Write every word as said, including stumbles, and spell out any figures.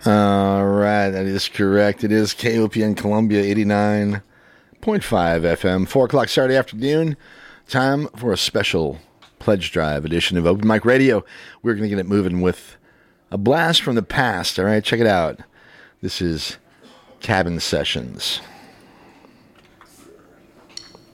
All right, that is correct. It is K O P N Columbia eighty-nine point five F M, four o'clock Saturday afternoon. Time for a special pledge drive edition of Open Mic Radio. We're going to get it moving with a blast from the past. All right, check it out. This is Cabin Sessions.